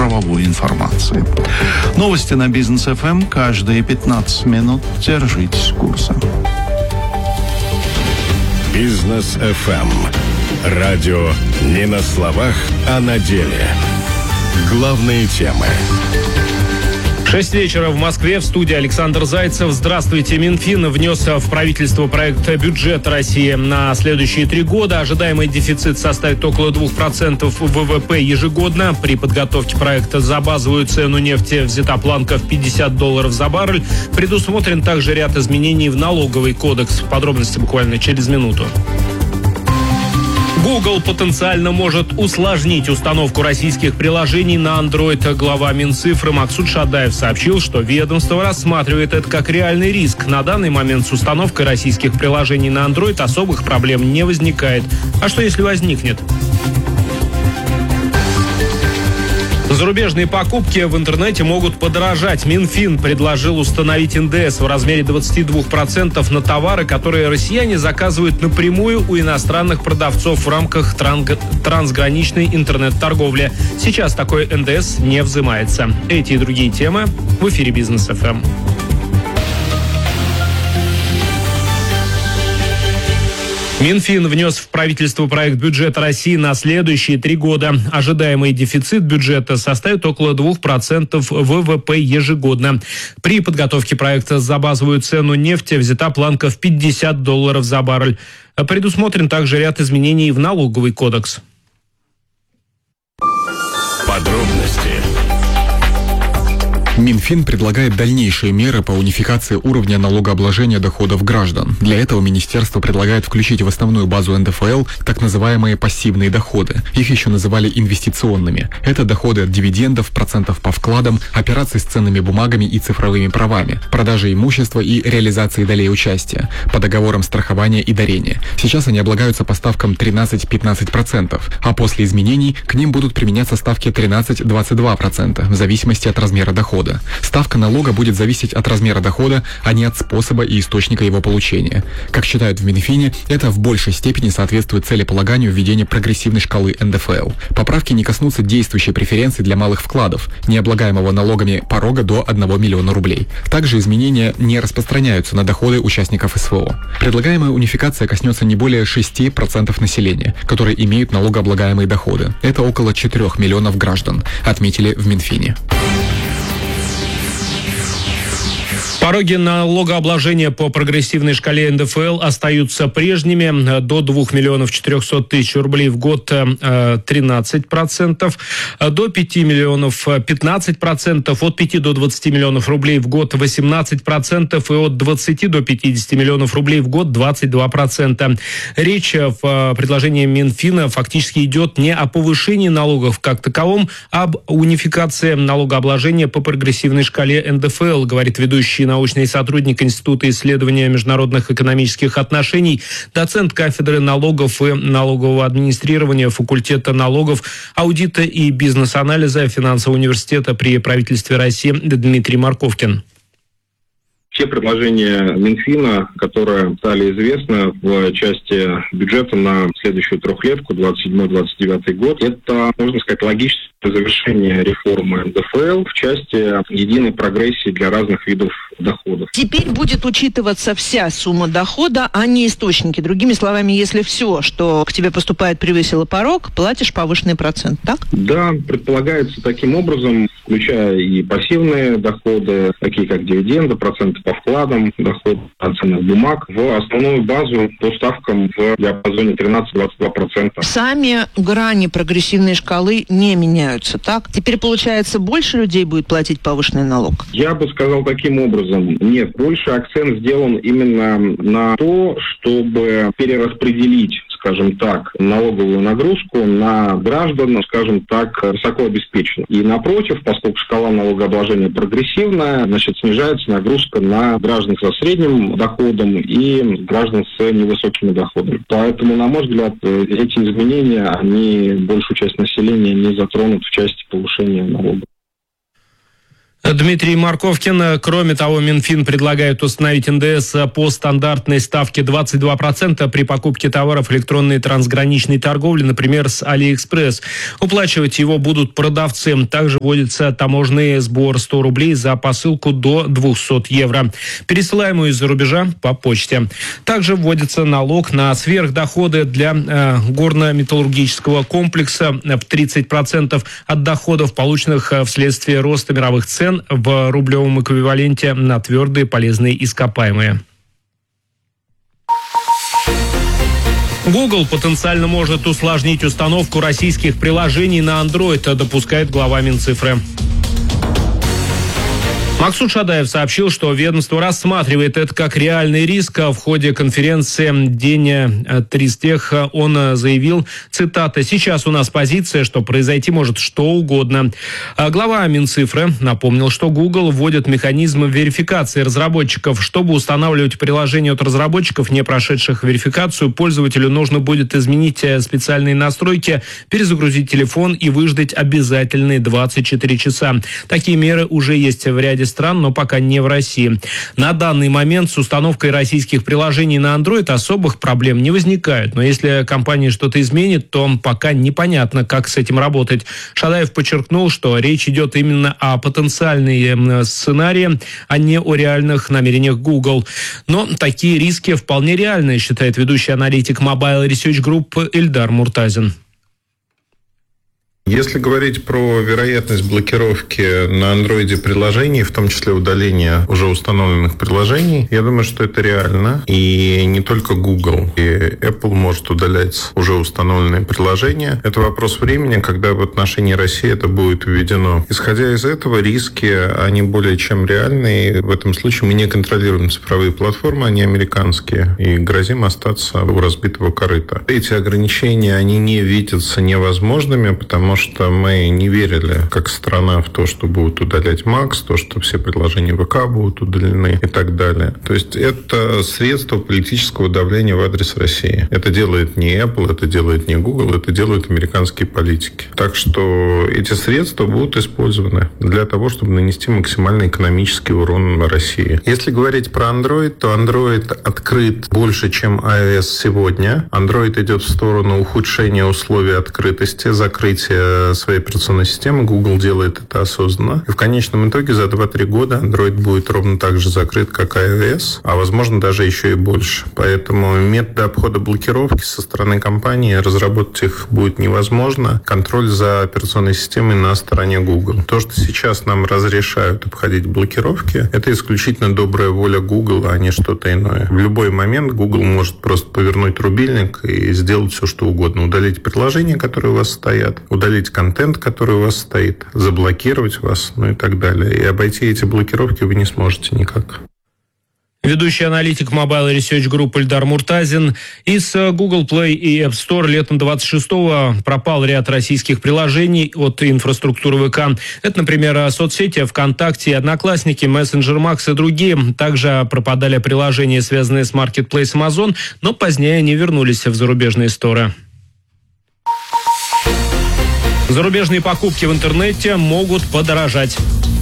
правовой информации. Новости на Бизнес ФМ каждые 15 минут. Держитесь курса. Бизнес ФМ. Радио не на словах, а на деле. Главные темы. 6 вечера в Москве. В студии Александр Зайцев. Здравствуйте. Минфин внес в правительство проект бюджета России на следующие 3 года. Ожидаемый дефицит составит около 2% ВВП ежегодно. При подготовке проекта за базовую цену нефти взята планка в $50 за баррель. Предусмотрен также ряд изменений в налоговый кодекс. Подробности буквально через минуту. Google потенциально может усложнить установку российских приложений на Android. Глава Минцифры Максут Шадаев сообщил, что ведомство рассматривает это как реальный риск. На данный момент с установкой российских приложений на Android особых проблем не возникает. А что если возникнет? Зарубежные покупки в интернете могут подорожать. Минфин предложил установить НДС в размере 22% на товары, которые россияне заказывают напрямую у иностранных продавцов в рамках трансграничной интернет-торговли. Сейчас такой НДС не взимается. Эти и другие темы в эфире Бизнес ФМ. Минфин внес в правительство проект бюджета России на следующие 3 года. Ожидаемый дефицит бюджета составит около 2% ВВП ежегодно. При подготовке проекта за базовую цену нефти взята планка в $50 за баррель. Предусмотрен также ряд изменений в налоговый кодекс. Подробности. Минфин предлагает дальнейшие меры по унификации уровня налогообложения доходов граждан. Для этого министерство предлагает включить в основную базу НДФЛ так называемые пассивные доходы. Их еще называли инвестиционными. Это доходы от дивидендов, процентов по вкладам, операций с ценными бумагами и цифровыми правами, продажи имущества и реализации долей участия, по договорам страхования и дарения. Сейчас они облагаются по ставкам 13-15%, а после изменений к ним будут применяться ставки 13-22% в зависимости от размера дохода. Ставка налога будет зависеть от размера дохода, а не от способа и источника его получения. Как считают в Минфине, это в большей степени соответствует целеполаганию введения прогрессивной шкалы НДФЛ. Поправки не коснутся действующей преференции для малых вкладов, не облагаемого налогами порога до 1 миллиона рублей. Также изменения не распространяются на доходы участников СВО. Предлагаемая унификация коснется не более 6% населения, которые имеют налогооблагаемые доходы. Это около 4 миллионов граждан, отметили в Минфине. Пороги налогообложения по прогрессивной шкале НДФЛ остаются прежними. До 2 400 000 рублей в год 13%, до 5 миллионов 15%, от 5 до 20 миллионов рублей в год 18% и от 20 до 50 миллионов рублей в год 22%. Речь в предложении Минфина фактически идет не о повышении налогов как таковом, а об унификации налогообложения по прогрессивной шкале НДФЛ, говорит ведущий научный сотрудник Института исследования международных экономических отношений, доцент кафедры налогов и налогового администрирования факультета налогов, аудита и бизнес-анализа финансового университета при правительстве России Дмитрий Марковкин. Те предложения Минфина, которые стали известны в части бюджета на следующую трехлетку, 27-29 год, это, можно сказать, логическое завершение реформы НДФЛ в части единой прогрессии для разных видов доходов. Теперь будет учитываться вся сумма дохода, а не источники. Другими словами, если все, что к тебе поступает, превысило порог, платишь повышенный процент, так? Да, предполагается таким образом, включая и пассивные доходы, такие как дивиденды, проценты по вкладам, доходы от ценных бумаг, в основную базу по ставкам в диапазоне 13-22%. Сами грани прогрессивной шкалы не меняются, так? Теперь, получается, больше людей будет платить повышенный налог? Я бы сказал таким образом. Нет, больше акцент сделан именно на то, чтобы перераспределить, скажем так, налоговую нагрузку на граждан, скажем так, высоко обеспеченных. И напротив, поскольку шкала налогообложения прогрессивная, значит, снижается нагрузка на граждан со средним доходом и граждан с невысокими доходами. Поэтому, на мой взгляд, эти изменения, они большую часть населения не затронут в части повышения налогов. Дмитрий Марковкин. Кроме того, Минфин предлагает установить НДС по стандартной ставке 22% при покупке товаров электронной трансграничной торговли, например, с Алиэкспресс. Уплачивать его будут продавцы. Также вводится таможенный сбор 100 рублей за посылку до 200 евро, пересылаемую из-за рубежа по почте. Также вводится налог на сверхдоходы для горно-металлургического комплекса в 30% от доходов, полученных вследствие роста мировых цен в рублевом эквиваленте на твердые полезные ископаемые. Google потенциально может усложнить установку российских приложений на Android, допускает глава Минцифры. Максут Шадаев сообщил, что ведомство рассматривает это как реальный риск. В ходе конференции «День Тристех» он заявил, цитата, «Сейчас у нас позиция, что произойти может что угодно». Глава Минцифры напомнил, что Google вводит механизм верификации разработчиков. Чтобы устанавливать приложение от разработчиков, не прошедших верификацию, пользователю нужно будет изменить специальные настройки, перезагрузить телефон и выждать обязательные 24 часа. Такие меры уже есть в ряде стран, но пока не в России. На данный момент с установкой российских приложений на Android особых проблем не возникает. Но если компания что-то изменит, то пока непонятно, как с этим работать. Шадаев подчеркнул, что речь идет именно о потенциальной сценарии, а не о реальных намерениях Google. Но такие риски вполне реальны, считает ведущий аналитик Mobile Research Group Ильдар Муртазин. Если говорить про вероятность блокировки на андроиде приложений, в том числе удаления уже установленных приложений, я думаю, что это реально. И не только Google. И Apple может удалять уже установленные приложения. Это вопрос времени, когда в отношении России это будет введено. Исходя из этого, риски, они более чем реальные. В этом случае мы не контролируем цифровые платформы, они американские. И грозим остаться у разбитого корыта. Эти ограничения, они не видятся невозможными, потому что мы не верили, как страна, в то, что будут удалять Макс, то, что все приложения ВК будут удалены и так далее. То есть это средство политического давления в адрес России. Это делает не Apple, это делает не Google, это делают американские политики. Так что эти средства будут использованы для того, чтобы нанести максимальный экономический урон России. Если говорить про Android, то Android открыт больше, чем iOS сегодня. Android идет в сторону ухудшения условий открытости, закрытия своей операционной системы. Google делает это осознанно. И в конечном итоге за 2-3 года Android будет ровно так же закрыт, как iOS, а возможно даже еще и больше. Поэтому методы обхода блокировки со стороны компании, разработать их будет невозможно. Контроль за операционной системой на стороне Google. То, что сейчас нам разрешают обходить блокировки, это исключительно добрая воля Google, а не что-то иное. В любой момент Google может просто повернуть рубильник и сделать все, что угодно. Удалить приложения, которые у вас стоят, удалить контент, который у вас стоит, заблокировать вас, ну и так далее. И обойти эти блокировки вы не сможете никак. Ведущий аналитик Mobile Research Group Ильдар Муртазин. Из Google Play и App Store летом 26-го пропал ряд российских приложений от инфраструктуры ВК. Это, например, соцсети ВКонтакте, Одноклассники, Messenger Max и другие. Также пропадали приложения, связанные с Marketplace Amazon, но позднее они вернулись в зарубежные сторы. Зарубежные покупки в интернете могут подорожать.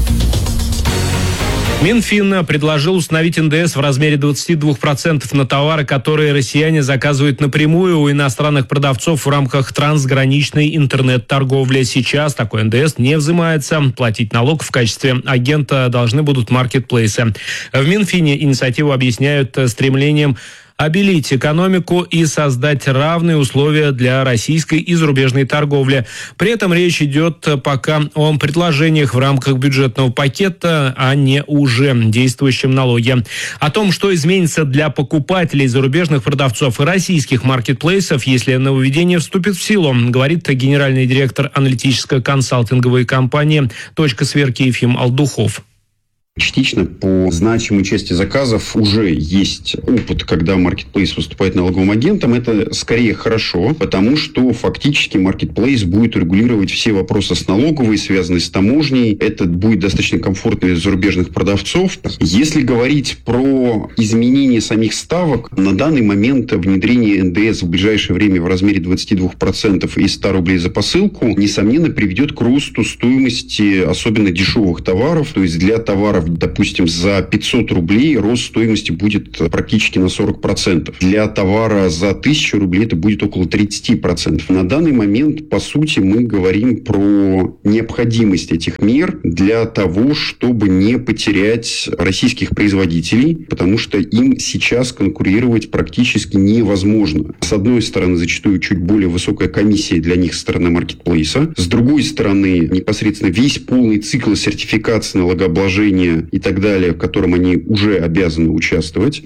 Минфин предложил установить НДС в размере 22% на товары, которые россияне заказывают напрямую у иностранных продавцов в рамках трансграничной интернет-торговли. Сейчас такой НДС не взимается. Платить налог в качестве агента должны будут маркетплейсы. В Минфине инициативу объясняют стремлением обелить экономику и создать равные условия для российской и зарубежной торговли. При этом речь идет пока о предложениях в рамках бюджетного пакета, а не уже действующем налоге. О том, что изменится для покупателей зарубежных продавцов и российских маркетплейсов, если нововведение вступит в силу, говорит генеральный директор аналитической консалтинговой компании «Точка сверки» Ефим Алдухов. Частично по значимой части заказов уже есть опыт, когда Marketplace выступает налоговым агентом. Это скорее хорошо, потому что фактически Marketplace будет регулировать все вопросы с налоговой, связанные с таможней. Это будет достаточно комфортно для зарубежных продавцов. Если говорить про изменение самих ставок, на данный момент внедрение НДС в ближайшее время в размере 22% и 100 рублей за посылку, несомненно, приведет к росту стоимости особенно дешевых товаров. То есть для товаров, допустим, за 500 рублей рост стоимости будет практически на 40%. Для товара за 1000 рублей это будет около 30%. На данный момент, по сути, мы говорим про необходимость этих мер для того, чтобы не потерять российских производителей, потому что им сейчас конкурировать практически невозможно. С одной стороны, зачастую чуть более высокая комиссия для них со стороны маркетплейса. С другой стороны, непосредственно весь полный цикл сертификации, налогообложения и так далее, в котором они уже обязаны участвовать.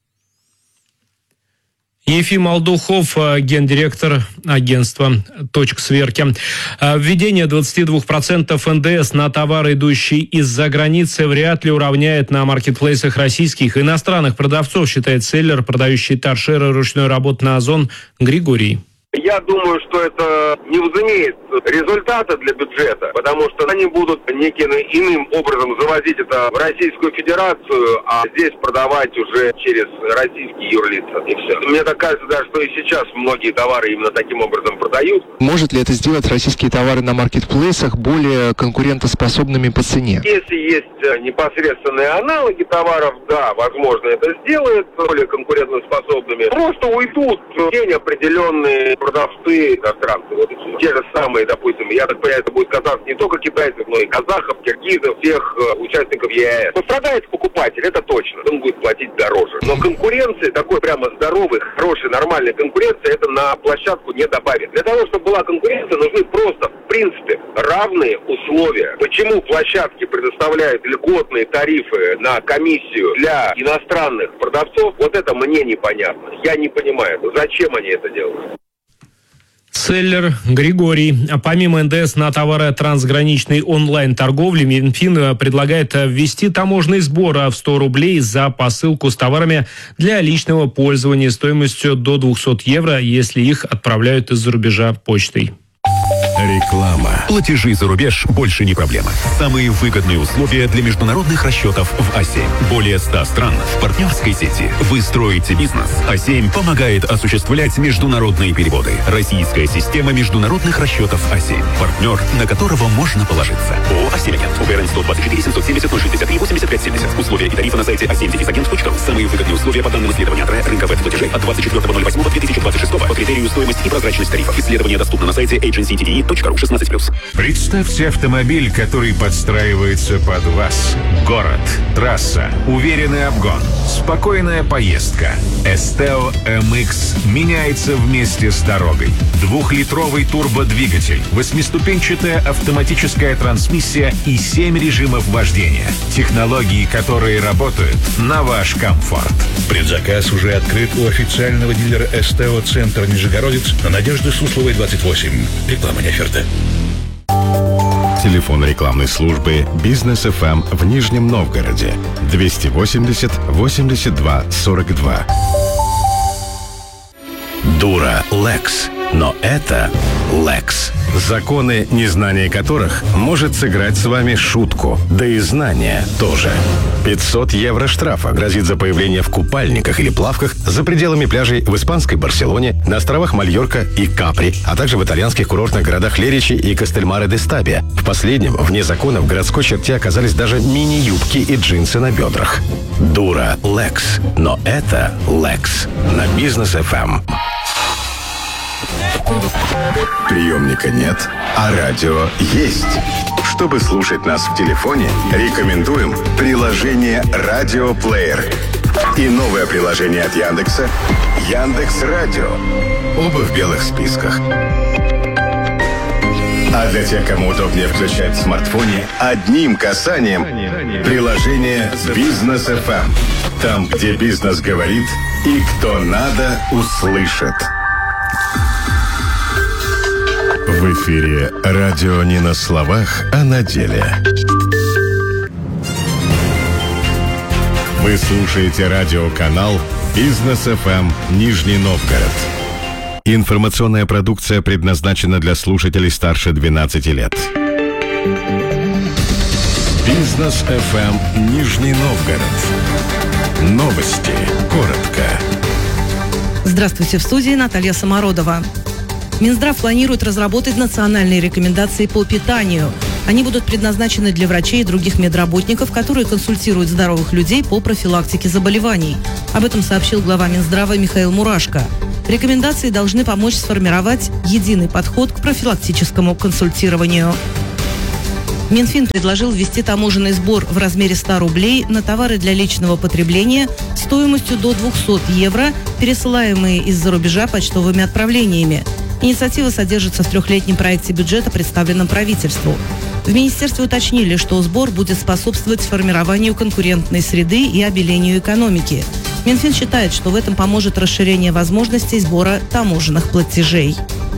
Ефим Алдухов, гендиректор агентства «Точка сверки». Введение 22% НДС на товары, идущие из-за границы, вряд ли уравняет на маркетплейсах российских и иностранных продавцов, считает селлер, продающий торшеры ручной работы на Озон Григорий. Я думаю, что это не возымеет результата для бюджета, потому что они будут неким иным образом завозить это в Российскую Федерацию, а здесь продавать уже через российские юрлица. И все. Мне так кажется, даже, что и сейчас многие товары именно таким образом продают. Может ли это сделать российские товары на маркетплейсах более конкурентоспособными по цене? Если есть непосредственные аналоги товаров, да, возможно, это сделает более конкурентоспособными. Просто уйдут в день определенные продавцы иностранцы. Вот и все. Те же самые, допустим, я так понимаю, это будет касаться не только китайцев, но и казахов, киргизов, всех участников ЕАЭС. Пострадает покупатель, это точно. Он будет платить дороже. Но конкуренции, такой прямо здоровой, хорошей, нормальной конкуренции, это на площадку не добавит. Для того, чтобы была конкуренция, нужны просто, в принципе, равные условия. Почему площадки предоставляют льготные тарифы на комиссию для иностранных продавцов, вот это мне непонятно. Я не понимаю, зачем они это делают. Селлер Григорий. Помимо НДС на товары трансграничной онлайн-торговли, Минфин предлагает ввести таможенный сбор в 100 рублей за посылку с товарами для личного пользования стоимостью до 200 евро, если их отправляют из-за рубежа почтой. Реклама. Платежи за рубеж больше не проблема. Самые выгодные условия для международных расчетов в А7. Более 100 стран в партнерской сети. Вы строите бизнес. А7 помогает осуществлять международные переводы. Российская система международных расчетов А7. Партнер, на которого можно положиться. ООО «А7 Агент». УГРН 124 770 063 85 70. Условия и тарифы на сайте a7-agent.ru. Самые выгодные условия по данным исследования рынка веб-платежей от 24.08.2026 по критерию стоимость и прозрачность тарифов. Исследование доступно на сайте agency.de.ru. 16+. Представьте автомобиль, который подстраивается под вас. Город, трасса, уверенный обгон, спокойная поездка. Esteo MX меняется вместе с дорогой. 2-литровый турбодвигатель, 8-ступенчатая автоматическая трансмиссия и 7 режимов вождения. Технологии, которые работают на ваш комфорт. Предзаказ уже открыт у официального дилера Esteo Центр Нижегородец на Надежды Сусловой 28. Реклама не оферта. Телефон рекламной службы «Бизнес ФМ» в Нижнем Новгороде 280 82 42. Дура Лекс. Но это Лекс. Законы, незнание которых может сыграть с вами шутку. Да и знание тоже. 500 евро штрафа грозит за появление в купальниках или плавках за пределами пляжей в испанской Барселоне, на островах Мальорка и Капри, а также в итальянских курортных городах Леричи и Кастельмаре-де-Стабия. В последнем, вне закона, в городской черте оказались даже мини-юбки и джинсы на бедрах. Дура Лекс. Но это Лекс. На Бизнес ФМ. Приемника нет, а радио есть. Чтобы слушать нас в телефоне, рекомендуем приложение «Радиоплеер» и новое приложение от Яндекса «Яндекс.Радио». Оба в белых списках. А для тех, кому удобнее включать в смартфоне, одним касанием приложение «Бизнес ФМ». Там, где бизнес говорит и кто надо, услышит. В эфире радио не на словах, а на деле. Вы слушаете радиоканал «Бизнес ФМ» Нижний Новгород. Информационная продукция предназначена для слушателей старше 12 лет. «Бизнес ФМ» Нижний Новгород. Новости. Коротко. Здравствуйте, в студии Наталья Самородова. Минздрав планирует разработать национальные рекомендации по питанию. Они будут предназначены для врачей и других медработников, которые консультируют здоровых людей по профилактике заболеваний. Об этом сообщил глава Минздрава Михаил Мурашко. Рекомендации должны помочь сформировать единый подход к профилактическому консультированию. Минфин предложил ввести таможенный сбор в размере 100 рублей на товары для личного потребления стоимостью до 200 евро, пересылаемые из-за рубежа почтовыми отправлениями. Инициатива содержится в трехлетнем проекте бюджета, представленном правительству. В министерстве уточнили, что сбор будет способствовать формированию конкурентной среды и обелению экономики. Минфин считает, что в этом поможет расширение возможностей сбора таможенных платежей.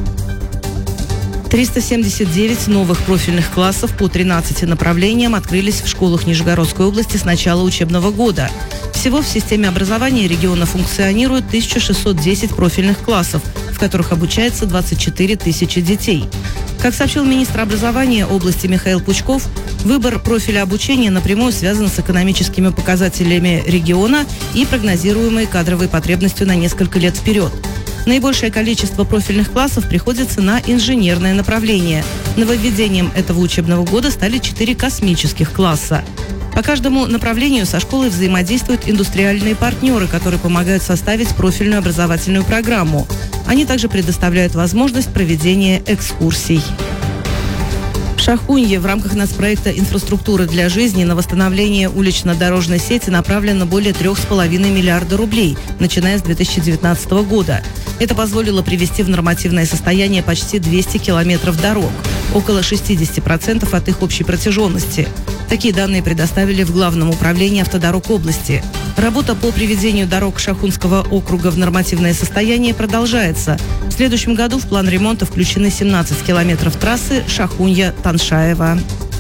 379 новых профильных классов по 13 направлениям открылись в школах Нижегородской области с начала учебного года. Всего в системе образования региона функционирует 1610 профильных классов, в которых обучается 24 тысячи детей. Как сообщил министр образования области Михаил Пучков, выбор профиля обучения напрямую связан с экономическими показателями региона и прогнозируемой кадровой потребностью на несколько лет вперед. Наибольшее количество профильных классов приходится на инженерное направление. Нововведением этого учебного года стали 4 космических класса. По каждому направлению со школой взаимодействуют индустриальные партнеры, которые помогают составить профильную образовательную программу. Они также предоставляют возможность проведения экскурсий. В Шахунье в рамках нацпроекта «Инфраструктура для жизни» на восстановление улично-дорожной сети направлено более 3,5 миллиарда рублей, начиная с 2019 года. Это позволило привести в нормативное состояние почти 200 километров дорог, около 60% от их общей протяженности. Такие данные предоставили в Главном управлении автодорог области. Работа по приведению дорог Шахунского округа в нормативное состояние продолжается. В следующем году в план ремонта включены 17 километров трассы Шахунья-Таншаева.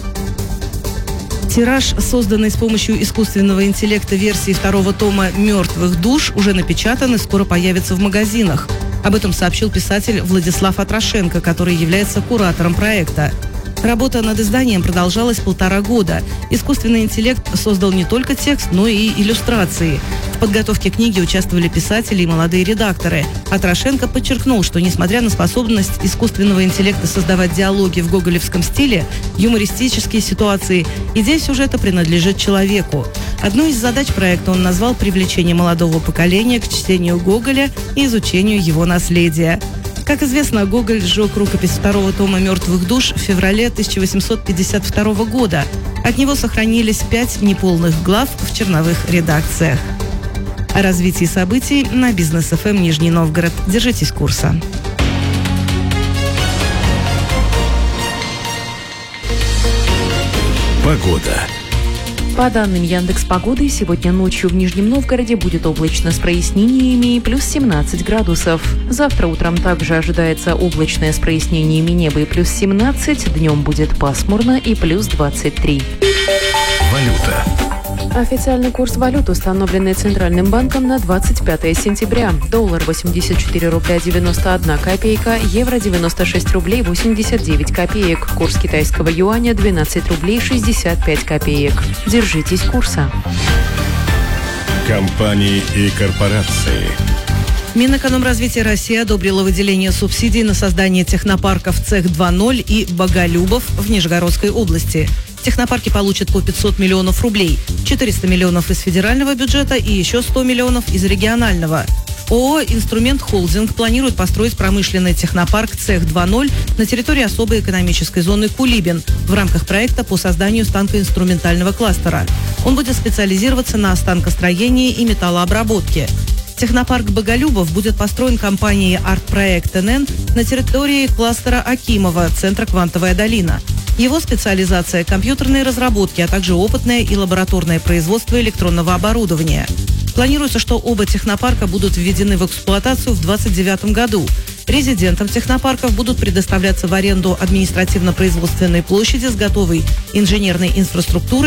Тираж, созданный с помощью искусственного интеллекта версии второго тома «Мертвых душ», уже напечатан и скоро появится в магазинах. Об этом сообщил писатель Владислав Атрошенко, который является куратором проекта. Работа над изданием продолжалась 1,5 года. Искусственный интеллект создал не только текст, но и иллюстрации. В подготовке книги участвовали писатели и молодые редакторы. Атрошенко подчеркнул, что несмотря на способность искусственного интеллекта создавать диалоги в гоголевском стиле, юмористические ситуации, идея сюжета принадлежит человеку. Одной из задач проекта он назвал привлечение молодого поколения к чтению Гоголя и изучению его наследия. Как известно, Гоголь сжег рукопись второго тома «Мертвых душ» в феврале 1852 года. От него сохранились 5 неполных глав в черновых редакциях. О развитии событий на Бизнес ФМ Нижний Новгород. Держитесь курса. Погода. По данным Яндекс.Погоды, сегодня ночью в Нижнем Новгороде будет облачно с прояснениями и плюс 17 градусов. Завтра утром также ожидается облачное с прояснениями неба и плюс 17, днем будет пасмурно и плюс 23. Валюта. Официальный курс валют, установленный Центральным банком на 25 сентября. Доллар 84 рубля 91 копейка, евро 96 рублей 89 копеек. Курс китайского юаня 12 рублей 65 копеек. Держитесь курса. Компании и корпорации. Минэкономразвития России одобрило выделение субсидий на создание технопарков «Цех 2.0» и «Боголюбов» в Нижегородской области. Технопарки получат по 500 миллионов рублей, 400 миллионов из федерального бюджета и еще 100 миллионов из регионального. ООО «Инструмент Холдинг» планирует построить промышленный технопарк «Цех 2.0» на территории особой экономической зоны Кулибин в рамках проекта по созданию станкоинструментального кластера. Он будет специализироваться на станкостроении и металлообработке. Технопарк Боголюбов будет построен компанией «Артпроект НН» на территории кластера Акимова, центра «Квантовая долина». Его специализация – компьютерные разработки, а также опытное и лабораторное производство электронного оборудования. Планируется, что оба технопарка будут введены в эксплуатацию в 2029 году. Резидентам технопарков будут предоставляться в аренду административно-производственные площади с готовой инженерной инфраструктурой, что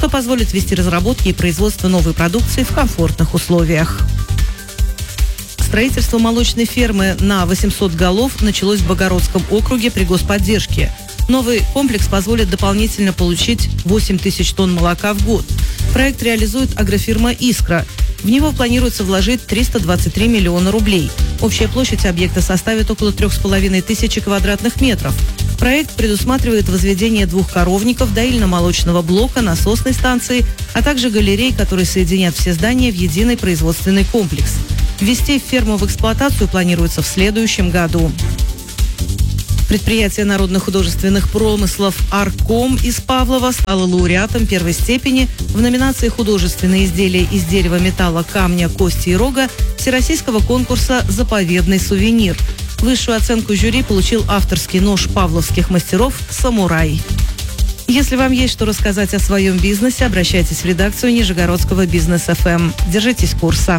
что позволит вести разработки и производство новой продукции в комфортных условиях. Строительство молочной фермы на 800 голов началось в Богородском округе при господдержке. Новый комплекс позволит дополнительно получить 8 тысяч тонн молока в год. Проект реализует агрофирма «Искра». В него планируется вложить 323 миллиона рублей. Общая площадь объекта составит около 3500 квадратных метров. Проект предусматривает возведение 2 коровников, доильно-молочного блока, насосной станции, а также галерей, которые соединят все здания в единый производственный комплекс. Ввести ферму в эксплуатацию планируется в следующем году. Предприятие народных художественных промыслов «Арком» из Павлова стало лауреатом первой степени в номинации «Художественные изделия из дерева, металла, камня, кости и рога» всероссийского конкурса «Заповедный сувенир». Высшую оценку жюри получил авторский нож павловских мастеров «Самурай». Если вам есть что рассказать о своем бизнесе, обращайтесь в редакцию Нижегородского бизнес-ФМ. Держитесь курса.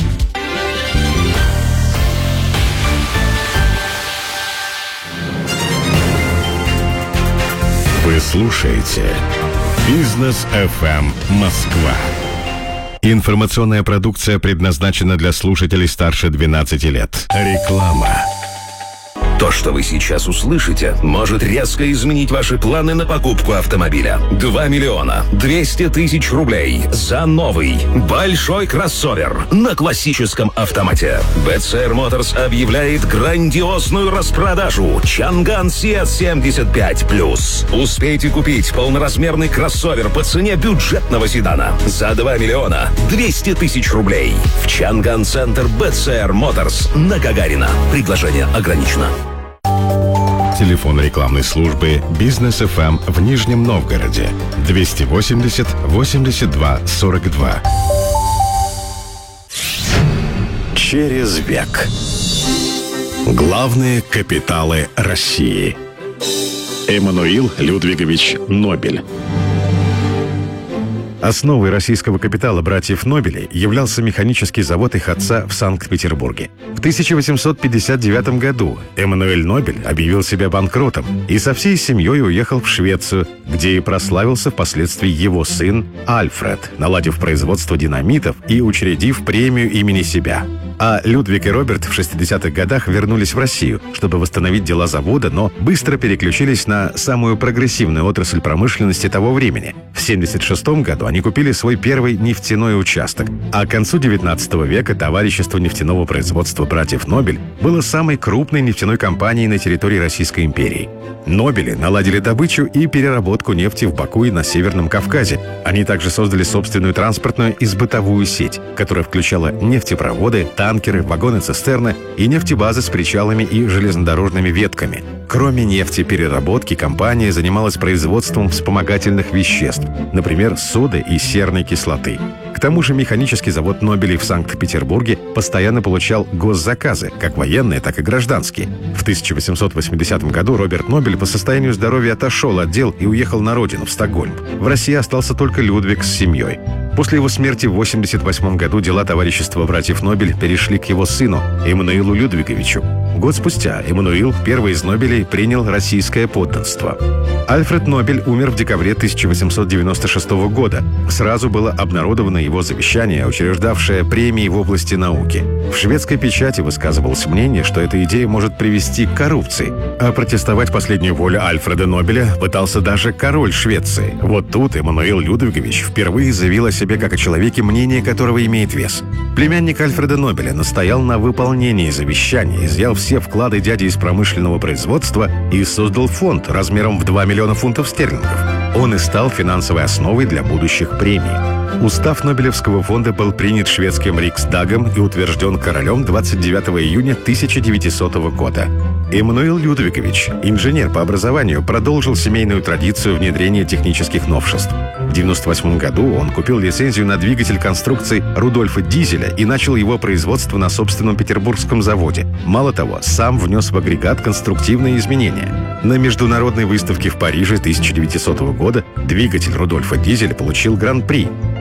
Вы слушаете «Бизнес ФМ Москва». Информационная продукция предназначена для слушателей старше 12 лет. Реклама. То, что вы сейчас услышите, может резко изменить ваши планы на покупку автомобиля. 2 миллиона 200 тысяч рублей за новый большой кроссовер на классическом автомате. BCR Motors объявляет грандиозную распродажу Чанган Сиат 75+. Успейте купить полноразмерный кроссовер по цене бюджетного седана за 2 миллиона 200 тысяч рублей в Чанган-центр BCR Motors на Гагарина. Предложение ограничено. Телефон рекламной службы «Бизнес ФМ» в Нижнем Новгороде 280 82 42. Через век. Главные капиталы России. Эммануил Людвигович Нобель. Основой российского капитала братьев Нобелей являлся механический завод их отца в Санкт-Петербурге. В 1859 году Эммануэль Нобель объявил себя банкротом и со всей семьей уехал в Швецию, где и прославился впоследствии его сын Альфред, наладив производство динамитов и учредив премию имени себя. А Людвиг и Роберт в 60-х годах вернулись в Россию, чтобы восстановить дела завода, но быстро переключились на самую прогрессивную отрасль промышленности того времени. В 1976 году они купили свой первый нефтяной участок, а к концу 19 века товарищество нефтяного производства братьев Нобель было самой крупной нефтяной компанией на территории Российской империи. Нобели наладили добычу и переработку нефти в Баку и на Северном Кавказе. Они также создали собственную транспортную и сбытовую сеть, которая включала нефтепроводы, танкеры, вагоны-цистерны и нефтебазы с причалами и железнодорожными ветками. Кроме нефтепереработки, компания занималась производством вспомогательных веществ, например, соды и серной кислоты. К тому же механический завод Нобелей в Санкт-Петербурге постоянно получал госзаказы, как военные, так и гражданские. В 1880 году Роберт Нобель по состоянию здоровья отошел от дел и уехал на родину, в Стокгольм. В России остался только Людвиг с семьей. После его смерти в 1988 году дела товарищества братьев Нобель перешли к его сыну, Эммануилу Людвиговичу. Год спустя Эммануил, первый из Нобелей, принял российское подданство. Альфред Нобель умер в декабре 1896 года. Сразу было обнародовано его завещание, учреждавшее премии в области науки. В шведской печати высказывалось мнение, что эта идея может привести к коррупции. А протестовать последнюю волю Альфреда Нобеля пытался даже король Швеции. Вот тут Эммануил Людвигович впервые заявил о себе как о человеке, мнение которого имеет вес. Племянник Альфреда Нобеля настоял на выполнении завещания, изъял все вклады дяди из промышленного производства и создал фонд размером в 2 миллиона фунтов стерлингов. Он и стал финансовой основой для будущих премий. Устав Нобелевского фонда был принят шведским Риксдагом и утвержден королем 29 июня 1900 года. Эммануил Людвигович, инженер по образованию, продолжил семейную традицию внедрения технических новшеств. В 1998 году он купил лицензию на двигатель конструкции Рудольфа Дизеля и начал его производство на собственном петербургском заводе. Мало того, сам внес в агрегат конструктивные изменения. На международной выставке в Париже 1900 года двигатель Рудольфа Дизеля получил гран-при,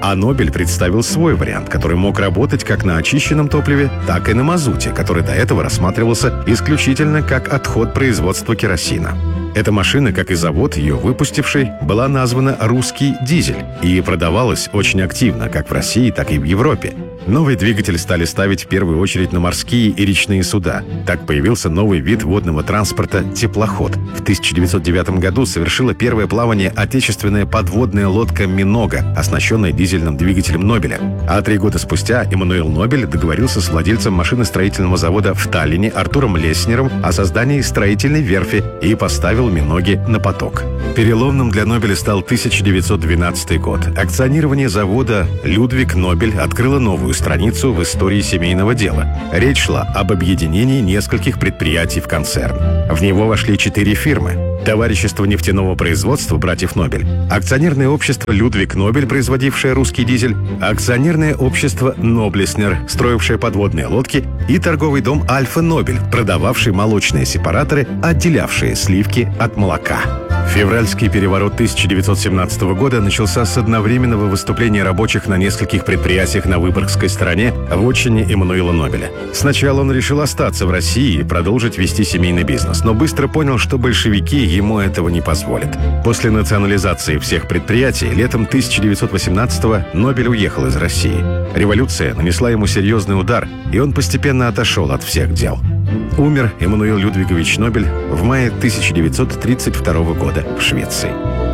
А Нобель представил свой вариант, который мог работать как на очищенном топливе, так и на мазуте, который до этого рассматривался исключительно как отход производства керосина. Эта машина, как и завод, ее выпустивший, была названа «Русский дизель» и продавалась очень активно, как в России, так и в Европе. Новый двигатель стали ставить в первую очередь на морские и речные суда. Так появился новый вид водного транспорта – теплоход. В 1909 году совершила первое плавание отечественная подводная лодка «Минога», оснащенная дизельным двигателем Нобеля. А 3 года спустя Эммануил Нобель договорился с владельцем машиностроительного завода в Таллине Артуром Леснером о создании строительной верфи и поставил «Миноги» на поток. Переломным для Нобеля стал 1912 год. Акционирование завода «Людвиг Нобель» открыло новую страницу в истории семейного дела. Речь шла об объединении нескольких предприятий в концерн. В него вошли 4 фирмы. Товарищество нефтяного производства братьев Нобель, акционерное общество «Людвиг Нобель», производившее русский дизель, акционерное общество «Ноблеснер», строившее подводные лодки, и торговый дом «Альфа Нобель», продававший молочные сепараторы, отделявшие сливки от молока. Февральский переворот 1917 года начался с одновременного выступления рабочих на нескольких предприятиях на Выборгской стороне в отчине Эммануила Нобеля. Сначала он решил остаться в России и продолжить вести семейный бизнес, но быстро понял, что большевики ему этого не позволят. После национализации всех предприятий летом 1918-го Нобель уехал из России. Революция нанесла ему серьезный удар, и он постепенно отошел от всех дел. Умер Эммануил Людвигович Нобель в мае 1932 года в Швеции.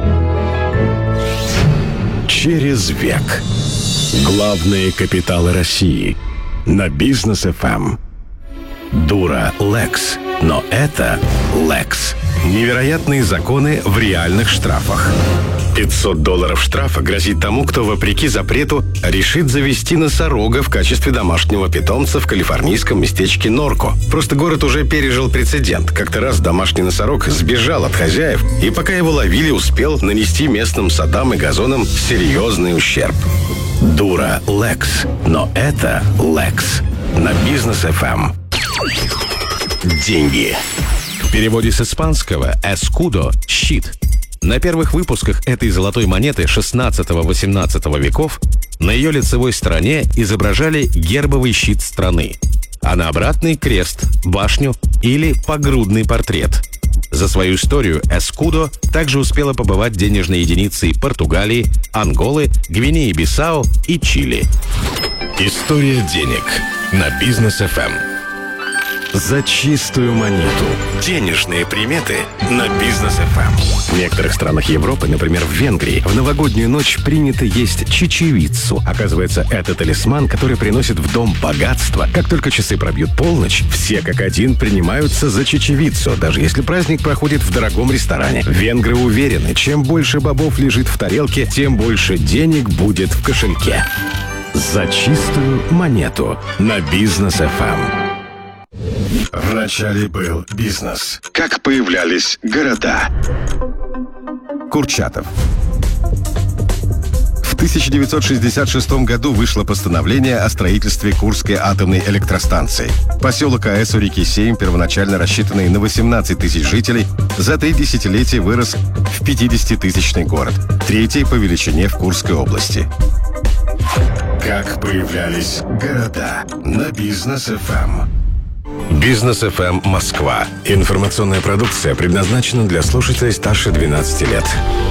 Через век. Главные капиталы России. На Бизнес ФМ. Дура Лекс. Но это Лекс. Невероятные законы в реальных штрафах. $500 штрафа грозит тому, кто, вопреки запрету, решит завести носорога в качестве домашнего питомца в калифорнийском местечке Норко. Просто город уже пережил прецедент. Как-то раз домашний носорог сбежал от хозяев, и пока его ловили, успел нанести местным садам и газонам серьезный ущерб. Дура Лекс. Но это Лекс. На Бизнес ФМ. Деньги. В переводе с испанского «эскудо» – щит. На первых выпусках этой золотой монеты 16-18 веков на ее лицевой стороне изображали гербовый щит страны, а на обратный – крест, башню или погрудный портрет. За свою историю эскудо также успела побывать денежной единицей Португалии, Анголы, Гвинеи-Бисау и Чили. История денег на Бизнес ФМ. За чистую монету. Денежные приметы на Бизнес ФМ. В некоторых странах Европы, например, в Венгрии, в новогоднюю ночь принято есть чечевицу. Оказывается, это талисман, который приносит в дом богатство. Как только часы пробьют полночь, все как один принимаются за чечевицу, даже если праздник проходит в дорогом ресторане. Венгры уверены, чем больше бобов лежит в тарелке, тем больше денег будет в кошельке. За чистую монету на Бизнес ФМ. В начале был бизнес. Как появлялись города. Курчатов. В 1966 году вышло постановление о строительстве Курской атомной электростанции. Поселок АЭС у реки Сейм, первоначально рассчитанный на 18 тысяч жителей, за 3 десятилетия вырос в 50-тысячный город, третий по величине в Курской области. Как появлялись города на Бизнес ФМ. Бизнес ФМ Москва. Информационная продукция предназначена для слушателей старше 12 лет.